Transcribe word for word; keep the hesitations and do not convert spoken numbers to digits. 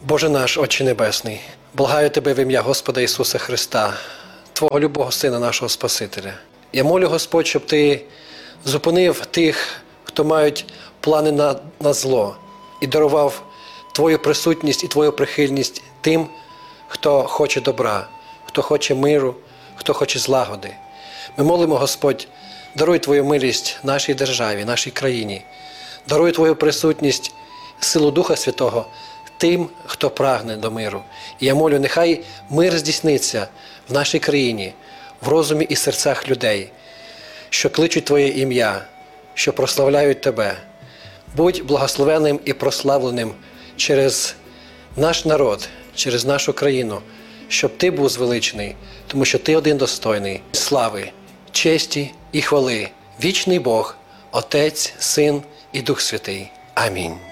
Боже наш, Отче Небесний, благаю Тебе в ім'я Господа Ісуса Христа, Твого любого Сина, нашого Спасителя. Я молю, Господь, щоб Ти зупинив тих, хто мають плани на, на зло, і дарував Твою присутність і Твою прихильність тим, хто хоче добра, хто хоче миру, хто хоче злагоди. Ми молимо, Господь, даруй Твою милість нашій державі, нашій країні, даруй Твою присутність, силу Духа Святого тим, хто прагне до миру. І я молю, нехай мир здійсниться в нашій країні, в розумі і серцях людей, що кличуть Твоє ім'я, що прославляють Тебе. Будь благословенним і прославленим через наш народ, через нашу країну, щоб Ти був звеличений, тому що Ти один достойний слави, честі і хвали, вічний Бог, Отець, Син і Дух Святий. Амінь.